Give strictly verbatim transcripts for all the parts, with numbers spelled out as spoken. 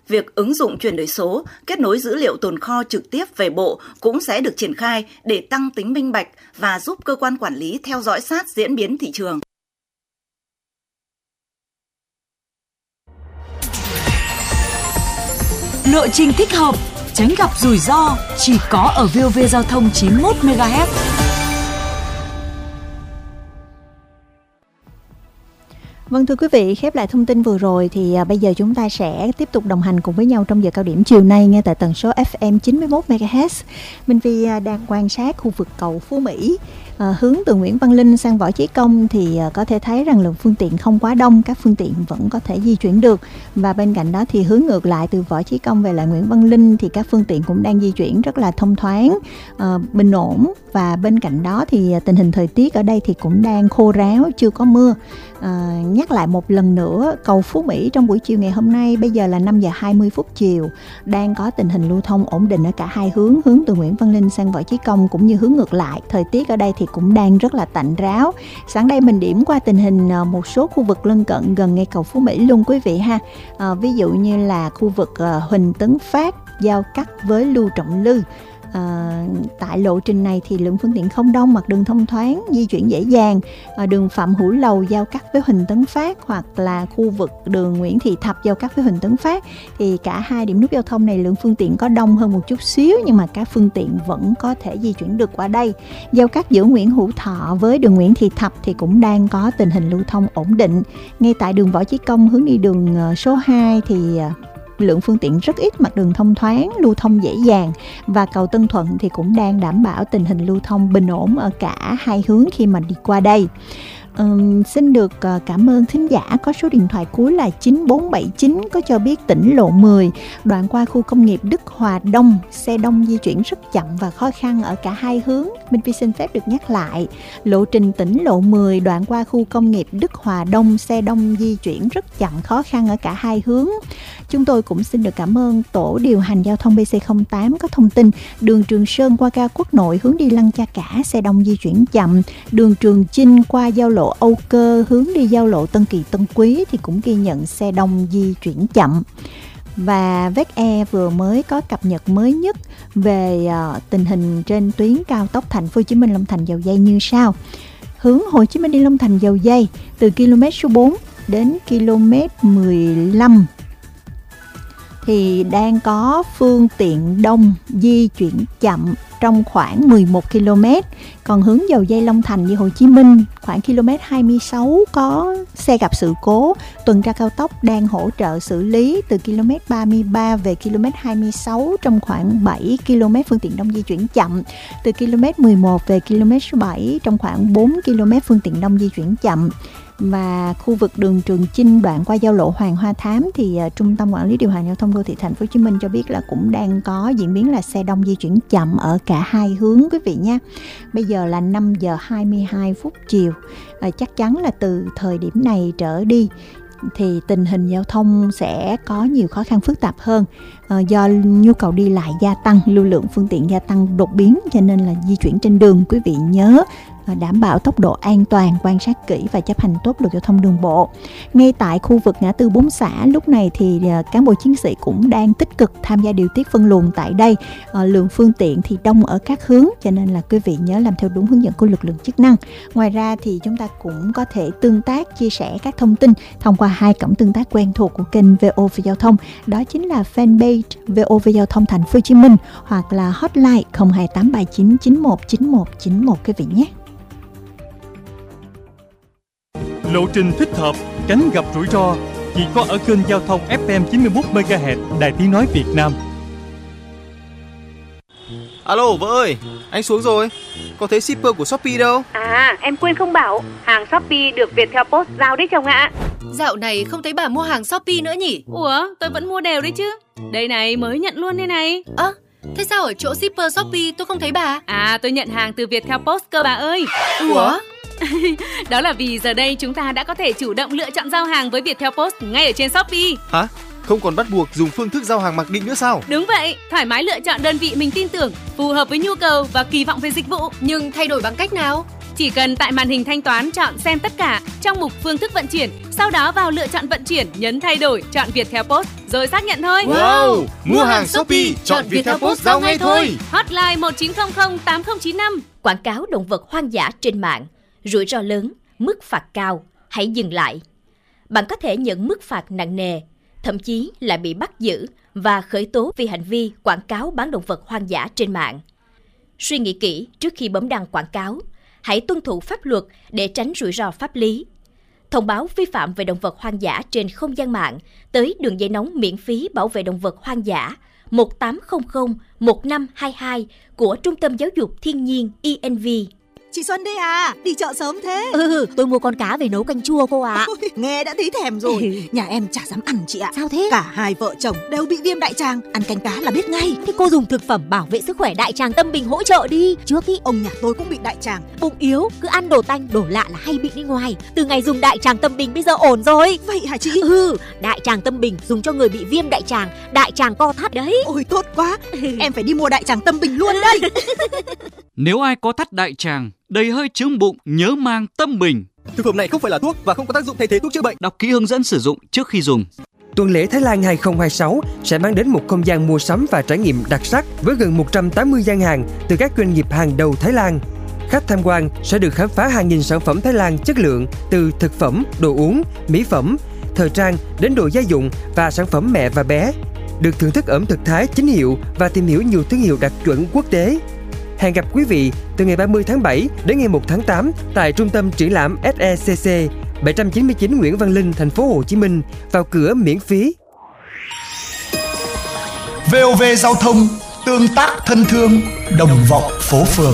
việc ứng dụng chuyển đổi số, kết nối dữ liệu tồn kho trực tiếp về bộ cũng sẽ được triển khai để tăng tính minh bạch và giúp cơ quan quản lý theo dõi sát diễn biến thị trường. Lộ trình thích hợp, tránh gặp rủi ro chỉ có ở vê o vê Giao thông chín mươi mốt mê ga héc. Vâng, thưa quý vị, khép lại thông tin vừa rồi thì à, bây giờ chúng ta sẽ tiếp tục đồng hành cùng với nhau trong giờ cao điểm chiều nay nghe tại tần số ép em chín mươi mốt mê ga héc. Minh Phi à, đang quan sát khu vực cầu Phú Mỹ. À, hướng từ Nguyễn Văn Linh sang Võ Chí Công thì à, có thể thấy rằng lượng phương tiện không quá đông, các phương tiện vẫn có thể di chuyển được. Và bên cạnh đó thì hướng ngược lại từ Võ Chí Công về lại Nguyễn Văn Linh thì các phương tiện cũng đang di chuyển rất là thông thoáng, à, bình ổn. Và bên cạnh đó thì tình hình thời tiết ở đây thì cũng đang khô ráo, chưa có mưa. À, nhắc lại một lần nữa, cầu Phú Mỹ trong buổi chiều ngày hôm nay bây giờ là năm giờ hai mươi phút chiều, đang có tình hình lưu thông ổn định ở cả hai hướng, hướng từ Nguyễn Văn Linh sang Võ Chí Công cũng như hướng ngược lại. Thời tiết ở đây thì cũng đang rất là tạnh ráo. Sáng đây mình điểm qua tình hình một số khu vực lân cận gần ngay cầu Phú Mỹ luôn quý vị ha. À, ví dụ như là khu vực uh, Huỳnh Tấn Phát giao cắt với Lưu Trọng Lư. À, tại lộ trình này thì lượng phương tiện không đông, mặt đường thông thoáng, di chuyển dễ dàng. À, đường Phạm Hữu Lầu giao cắt với Huỳnh Tấn Phát hoặc là khu vực đường Nguyễn Thị Thập giao cắt với Huỳnh Tấn Phát thì cả hai điểm nút giao thông này lượng phương tiện có đông hơn một chút xíu, nhưng mà các phương tiện vẫn có thể di chuyển được qua đây. Giao cắt giữa Nguyễn Hữu Thọ với đường Nguyễn Thị Thập thì cũng đang có tình hình lưu thông ổn định. Ngay tại đường Võ Chí Công hướng đi đường số hai thì lượng phương tiện rất ít, mặt đường thông thoáng, lưu thông dễ dàng. Và cầu Tân Thuận thì cũng đang đảm bảo tình hình lưu thông bình ổn ở cả hai hướng khi mà đi qua đây. Um, xin được uh, cảm ơn thính giả có số điện thoại cuối là chín bốn bảy chín có cho biết tỉnh lộ mười đoạn qua khu công nghiệp Đức Hòa Đông, xe đông di chuyển rất chậm và khó khăn ở cả hai hướng. Minh Phi xin phép được nhắc lại, lộ trình tỉnh lộ mười đoạn qua khu công nghiệp Đức Hòa Đông, xe đông di chuyển rất chậm khó khăn ở cả hai hướng. Chúng tôi cũng xin được cảm ơn tổ điều hành giao thông bê xê không tám có thông tin đường Trường Sơn qua ga Quốc Nội hướng đi Lăng Cha Cả, xe đông di chuyển chậm. Đường Trường Chinh qua giao lộ Âu Cơ hướng đi giao lộ Tân Kỳ Tân Quý thì cũng ghi nhận xe đông di chuyển chậm. Và vê e xê e vừa mới có cập nhật mới nhất về uh, tình hình trên tuyến cao tốc Thành phố Hồ Chí Minh Long Thành Dầu Giây như sau. Hướng Hồ Chí Minh đi Long Thành Dầu Giây từ km số bốn đến km mười lăm thì đang có phương tiện đông di chuyển chậm trong khoảng mười một ki lô mét. Còn hướng Dầu Giây Long Thành đi Hồ Chí Minh khoảng km hai mươi sáu có xe gặp sự cố, tuần tra cao tốc đang hỗ trợ xử lý. Từ km ba mươi ba về km hai mươi sáu trong khoảng bảy ki lô mét phương tiện đông di chuyển chậm. Từ km mười một về km số bảy trong khoảng bốn ki lô mét phương tiện đông di chuyển chậm. Và khu vực đường Trường Chinh đoạn qua giao lộ Hoàng Hoa Thám thì uh, Trung tâm Quản lý điều hành giao thông đô thị Thành phố Hồ Chí Minh cho biết là cũng đang có diễn biến là xe đông di chuyển chậm ở cả hai hướng quý vị nha. Bây giờ là năm giờ hai mươi hai phút chiều. Uh, chắc chắn là từ thời điểm này trở đi thì tình hình giao thông sẽ có nhiều khó khăn phức tạp hơn. À, do nhu cầu đi lại gia tăng, lưu lượng phương tiện gia tăng đột biến, cho nên là di chuyển trên đường quý vị nhớ đảm bảo tốc độ an toàn, quan sát kỹ và chấp hành tốt luật giao thông đường bộ. Ngay tại khu vực ngã tư Bốn Xã lúc này thì cán bộ chiến sĩ cũng đang tích cực tham gia điều tiết phân luồng tại đây. À, lượng phương tiện thì đông ở các hướng, cho nên là quý vị nhớ làm theo đúng hướng dẫn của lực lượng chức năng. Ngoài ra thì chúng ta cũng có thể tương tác, chia sẻ các thông tin thông qua hai cổng tương tác quen thuộc của kênh vê o vê Giao thông, đó chính là fanpage vê o vê Giao thông Thành phố Hồ Chí Minh hoặc là hotline không hai tám ba chín chín một chín một chín một quý vị nhé. Lộ trình thích hợp, tránh gặp rủi ro chỉ có ở kênh giao thông ép em chín mươi mốt mê ga héc Đài Tiếng nói Việt Nam. Alo vợ ơi, anh xuống rồi. Có thấy shipper của Shopee đâu? À, em quên không bảo, hàng Shopee được Viettel Post giao đấy chồng ạ. Dạo này không thấy bà mua hàng Shopee nữa nhỉ? Ủa, tôi vẫn mua đều đấy chứ. Đây này, mới nhận luôn đây này. Ơ, à, thế sao ở chỗ shipper Shopee tôi không thấy bà? À, tôi nhận hàng từ Viettel Post cơ bà ơi. Ủa? Đó là vì giờ đây chúng ta đã có thể chủ động lựa chọn giao hàng với Viettel Post ngay ở trên Shopee. Hả? Không còn bắt buộc dùng phương thức giao hàng mặc định nữa sao? Đúng vậy, thoải mái lựa chọn đơn vị mình tin tưởng, phù hợp với nhu cầu và kỳ vọng về dịch vụ. Nhưng thay đổi bằng cách nào? Chỉ cần tại màn hình thanh toán chọn xem tất cả trong mục phương thức vận chuyển, sau đó vào lựa chọn vận chuyển, nhấn thay đổi, chọn Viettel Post rồi xác nhận thôi. Wow, mua hàng Shopee chọn Viettel Post giao ngay thôi. Hotline một chín không không tám không chín năm. Quảng cáo động vật hoang dã trên mạng, rủi ro lớn, mức phạt cao, hãy dừng lại. Bạn có thể nhận mức phạt nặng nề, thậm chí là bị bắt giữ và khởi tố vì hành vi quảng cáo bán động vật hoang dã trên mạng. Suy nghĩ kỹ trước khi bấm đăng quảng cáo. Hãy tuân thủ pháp luật để tránh rủi ro pháp lý. Thông báo vi phạm về động vật hoang dã trên không gian mạng tới đường dây nóng miễn phí bảo vệ động vật hoang dã một tám không không một năm hai hai của Trung tâm Giáo dục Thiên nhiên E N V. Chị Xuân đây à, đi chợ sớm thế. Ừ, tôi mua con cá về nấu canh chua cô ạ. Ôi, nghe đã thấy thèm rồi. Nhà em chả dám ăn chị ạ. Sao thế? Cả hai vợ chồng đều bị viêm đại tràng, ăn canh cá là biết ngay. Thế cô dùng thực phẩm bảo vệ sức khỏe đại tràng Tâm Bình hỗ trợ đi. Trước ý ông nhà tôi cũng bị đại tràng. Bụng yếu, cứ ăn đồ tanh, đồ lạ là hay bị đi ngoài. Từ ngày dùng đại tràng Tâm Bình bây giờ ổn rồi. Vậy hả chị? Ừ, đại tràng Tâm Bình dùng cho người bị viêm đại tràng, đại tràng co thắt đấy. Ôi tốt quá, em phải đi mua đại tràng Tâm Bình luôn đây. Nếu ai có thắt đại tràng, đầy hơi chướng bụng, nhớ mang Tâm Bình. Thực phẩm này không phải là thuốc và không có tác dụng thay thế thuốc chữa bệnh. Đọc kỹ hướng dẫn sử dụng trước khi dùng. Tuần lễ Thái Lan hai không hai sáu sẽ mang đến một không gian mua sắm và trải nghiệm đặc sắc với gần một trăm tám mươi gian hàng từ các doanh nghiệp hàng đầu Thái Lan. Khách tham quan sẽ được khám phá hàng nghìn sản phẩm Thái Lan chất lượng từ thực phẩm, đồ uống, mỹ phẩm, thời trang đến đồ gia dụng và sản phẩm mẹ và bé. Được thưởng thức ẩm thực Thái chính hiệu và tìm hiểu nhiều thương hiệu đạt chuẩn quốc tế. Hẹn gặp quý vị từ ngày ba mươi tháng bảy đến ngày một tháng tám tại Trung tâm Triển lãm S E C C bảy trăm chín mươi chín Nguyễn Văn Linh, thành phố Hồ Chí Minh, vào cửa miễn phí. vê o vê Giao thông, tương tác thân thương, đồng vọng phố phường.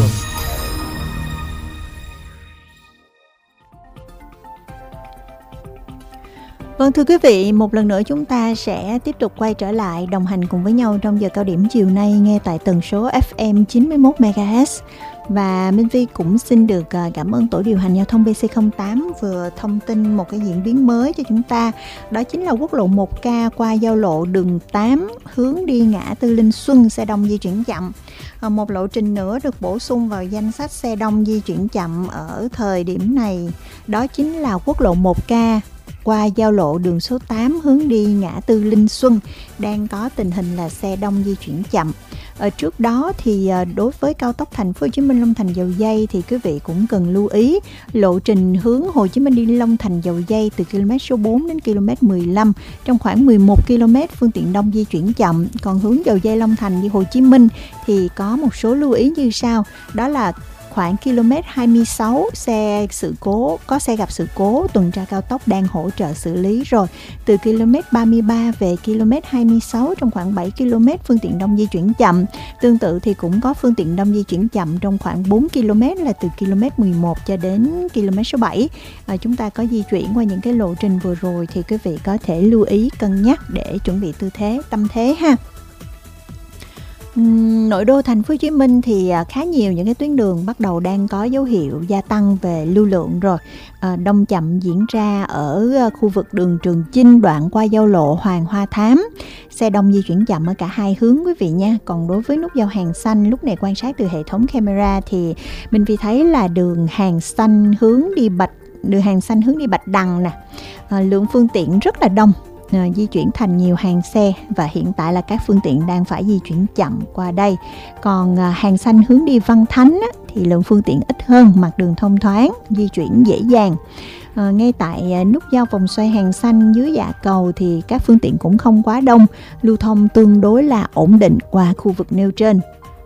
Vâng, thưa quý vị, một lần nữa chúng ta sẽ tiếp tục quay trở lại đồng hành cùng với nhau trong giờ cao điểm chiều nay nghe tại tần số F M chín mươi mốt mê ga héc. Và Minh Vi cũng xin được cảm ơn tổ điều hành giao thông B C không tám vừa thông tin một cái diễn biến mới cho chúng ta. Đó chính là quốc lộ một K qua giao lộ đường tám hướng đi ngã tư Linh Xuân, xe đông di chuyển chậm. Một lộ trình nữa được bổ sung vào danh sách xe đông di chuyển chậm ở thời điểm này. Đó chính là quốc lộ một K qua giao lộ đường số tám hướng đi ngã tư Linh Xuân đang có tình hình là xe đông di chuyển chậm. Ở trước đó thì đối với cao tốc Thành phố Hồ Chí Minh Long Thành Dầu Giây thì quý vị cũng cần lưu ý lộ trình hướng Hồ Chí Minh đi Long Thành Dầu Giây từ km số bốn đến km mười lăm trong khoảng mười một ki lô mét phương tiện đông di chuyển chậm. Còn hướng Dầu Giây Long Thành đi Hồ Chí Minh thì có một số lưu ý như sau, đó là khoảng km hai mươi sáu xe sự cố có xe gặp sự cố, tuần tra cao tốc đang hỗ trợ xử lý rồi. Từ km ba mươi ba về km hai mươi sáu trong khoảng bảy ki lô mét phương tiện đông di chuyển chậm. Tương tự thì cũng có phương tiện đông di chuyển chậm trong khoảng bốn ki lô mét là từ km mười một cho đến km số bảy. À, chúng ta có di chuyển qua những cái lộ trình vừa rồi thì quý vị có thể lưu ý cân nhắc để chuẩn bị tư thế tâm thế ha. Nội đô Thành phố Hồ Chí Minh thì khá nhiều những cái tuyến đường bắt đầu đang có dấu hiệu gia tăng về lưu lượng rồi. À, đông chậm diễn ra ở khu vực đường Trường Chinh đoạn qua giao lộ Hoàng Hoa Thám. Xe đông di chuyển chậm ở cả hai hướng quý vị nha. Còn đối với nút giao Hàng Xanh, lúc này quan sát từ hệ thống camera thì mình vì thấy là đường Hàng Xanh hướng đi Bạch đường Hàng Xanh hướng đi Bạch Đằng nè. À, lượng phương tiện rất là đông. À, di chuyển thành nhiều hàng xe và hiện tại là các phương tiện đang phải di chuyển chậm qua đây. Còn à, Hàng Xanh hướng đi Văn Thánh á, thì lượng phương tiện ít hơn, mặt đường thông thoáng, di chuyển dễ dàng. À, ngay tại à, nút giao vòng xoay Hàng Xanh dưới dạ cầu thì các phương tiện cũng không quá đông, lưu thông tương đối là ổn định qua khu vực nêu trên.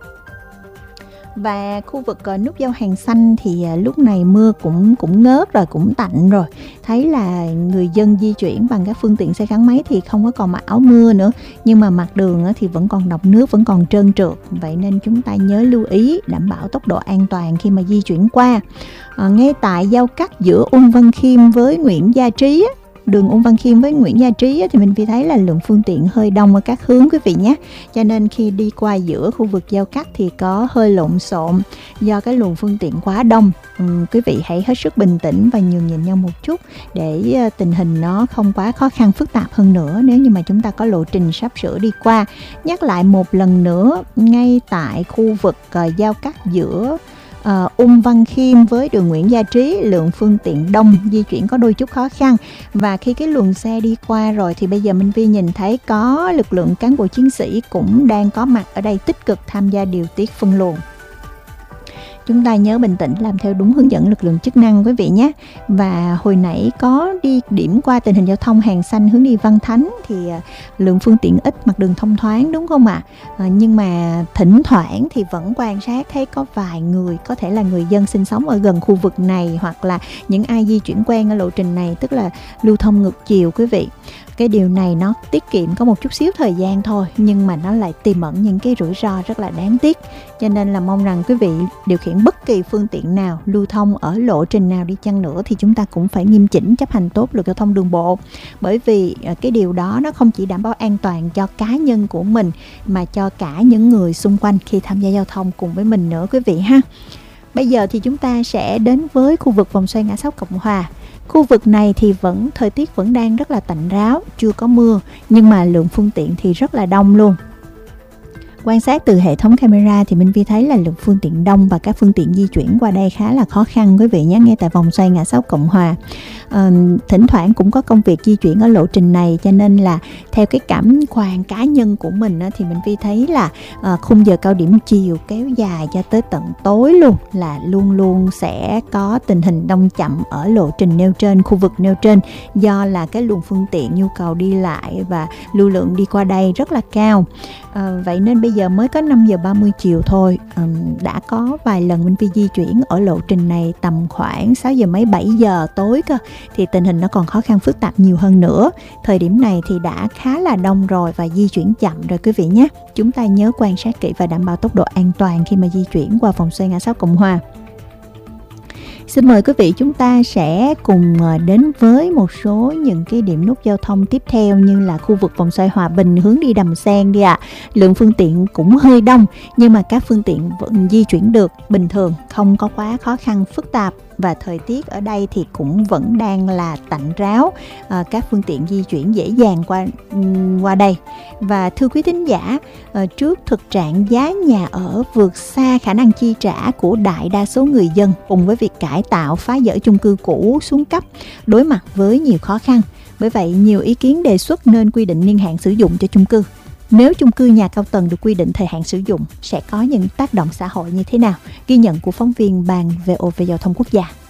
Và khu vực uh, nút giao Hàng Xanh thì uh, lúc này mưa cũng cũng ngớt rồi, cũng tạnh rồi. Thấy là người dân di chuyển bằng các phương tiện xe gắn máy thì không có còn mặc áo mưa nữa. Nhưng mà mặt đường uh, thì vẫn còn đọng nước, vẫn còn trơn trượt. Vậy nên chúng ta nhớ lưu ý đảm bảo tốc độ an toàn khi mà di chuyển qua. Uh, ngay tại giao cắt giữa Ung Văn Khiêm với Nguyễn Gia Trí á, đường Ung Văn Khiêm với Nguyễn Gia Trí thì mình thấy là lượng phương tiện hơi đông ở các hướng quý vị nhé. Cho nên khi đi qua giữa khu vực giao cắt thì có hơi lộn xộn do cái luồng phương tiện quá đông. Ừ, quý vị hãy hết sức bình tĩnh và nhường nhịn nhau một chút để tình hình nó không quá khó khăn phức tạp hơn nữa nếu như mà chúng ta có lộ trình sắp sửa đi qua. Nhắc lại một lần nữa, ngay tại khu vực uh, giao cắt giữa À, Ung Văn Khiêm với đường Nguyễn Gia Trí, lượng phương tiện đông, di chuyển có đôi chút khó khăn. Và khi cái luồng xe đi qua rồi thì bây giờ Minh Vi nhìn thấy có lực lượng cán bộ chiến sĩ cũng đang có mặt ở đây tích cực tham gia điều tiết phân luồng. Chúng ta nhớ bình tĩnh làm theo đúng hướng dẫn lực lượng chức năng quý vị nhé. Và hồi nãy có đi điểm qua tình hình giao thông Hàng Xanh hướng đi Văn Thánh thì lượng phương tiện ít, mặt đường thông thoáng đúng không ạ? À, nhưng mà thỉnh thoảng thì vẫn quan sát thấy có vài người, có thể là người dân sinh sống ở gần khu vực này hoặc là những ai di chuyển quen ở lộ trình này, tức là lưu thông ngược chiều quý vị. Cái điều này nó tiết kiệm có một chút xíu thời gian thôi, nhưng mà nó lại tiềm ẩn những cái rủi ro rất là đáng tiếc. Cho nên là mong rằng quý vị điều khiển bất kỳ phương tiện nào, lưu thông ở lộ trình nào đi chăng nữa thì chúng ta cũng phải nghiêm chỉnh chấp hành tốt luật giao thông đường bộ. Bởi vì cái điều đó nó không chỉ đảm bảo an toàn cho cá nhân của mình mà cho cả những người xung quanh khi tham gia giao thông cùng với mình nữa quý vị ha. Bây giờ thì chúng ta sẽ đến với khu vực vòng xoay ngã sáu Cộng Hòa. Khu vực này thì vẫn thời tiết vẫn đang rất là tạnh ráo, chưa có mưa, nhưng mà lượng phương tiện thì rất là đông luôn. Quan sát từ hệ thống camera thì Minh Vi thấy là lượng phương tiện đông và các phương tiện di chuyển qua đây khá là khó khăn quý vị nhé, ngay tại vòng xoay ngã sáu Cộng Hòa. À, thỉnh thoảng cũng có công việc di chuyển ở lộ trình này, cho nên là theo cái cảm quan cá nhân của mình á, thì Minh Vi thấy là à, khung giờ cao điểm chiều kéo dài cho tới tận tối luôn là luôn luôn sẽ có tình hình đông chậm ở lộ trình nêu trên, khu vực nêu trên, do là cái luồng phương tiện nhu cầu đi lại và lưu lượng đi qua đây rất là cao. À, vậy nên bây giờ mới có năm giờ ba mươi chiều thôi, à, đã có vài lần Minh Vi di chuyển ở lộ trình này tầm khoảng sáu giờ mấy bảy giờ tối cơ, thì tình hình nó còn khó khăn phức tạp nhiều hơn nữa. Thời điểm này thì đã khá là đông rồi và di chuyển chậm rồi quý vị nhé. Chúng ta nhớ quan sát kỹ và đảm bảo tốc độ an toàn khi mà di chuyển qua vòng xoay ngã sáu Cộng Hòa. Xin mời quý vị chúng ta sẽ cùng đến với một số những cái điểm nút giao thông tiếp theo, như là khu vực vòng xoay Hòa Bình hướng đi Đầm Sen đi ạ. À. Lượng phương tiện cũng hơi đông nhưng mà các phương tiện vẫn di chuyển được bình thường, không có quá khó khăn phức tạp. Và thời tiết ở đây thì cũng vẫn đang là tạnh ráo, à, các phương tiện di chuyển dễ dàng qua qua đây. Và thưa quý thính giả, à, trước thực trạng giá nhà ở vượt xa khả năng chi trả của đại đa số người dân, cùng với việc cải tạo phá dỡ chung cư cũ xuống cấp đối mặt với nhiều khó khăn, bởi vậy nhiều ý kiến đề xuất nên quy định niên hạn sử dụng cho chung cư. Nếu chung cư nhà cao tầng được quy định thời hạn sử dụng sẽ có những tác động xã hội như thế nào? Ghi nhận của phóng viên Ban vê o vê Giao thông Quốc gia.